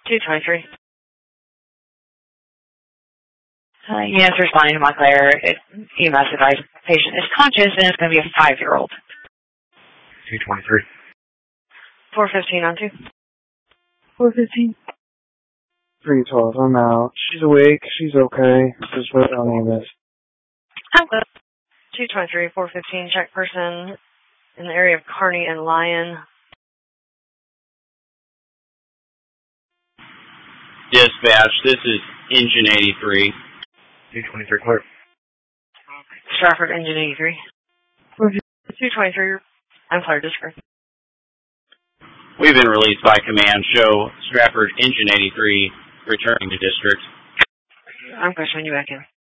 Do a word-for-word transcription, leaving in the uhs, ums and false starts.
two twenty-three. Uh, yes, responding to Montclair. It, E M S advised patient is conscious and it's going to be a five-year-old. two twenty-three. four fifteen on two. four fifteen. three twelve, I'm out. She's awake. She's okay. Just wait on E M S. I'm good. two twenty-three, four fifteen, check person in the area of Kearney and Lyon. Dispatch, this is Engine eighty-three. two twenty-three, clear. Stratford, Engine eighty-three. two twenty-three, I'm clear, discreet. We've been released by command. Show Stratford, Engine eighty-three, returning to district. I'm questioning you back in.